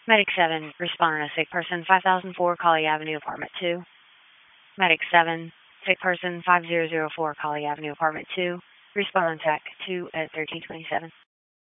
Medic 7, responding to sick person, 5004 Colley Avenue, apartment 2. Medic 7, sick person, 5004 Colley Avenue, apartment 2. Responding tech 2 at 1327.